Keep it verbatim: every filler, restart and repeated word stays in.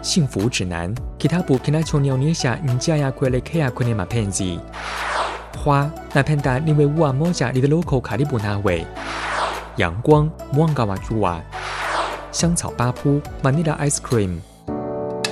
幸福指南，其他部其他像鸟捏下人家呀过来看呀看的马片子。花，那片达因为乌阿莫加你的 local 卡利布纳位。阳光，莫安嘎瓦朱瓦。香草巴布，马尼拉 ice cream。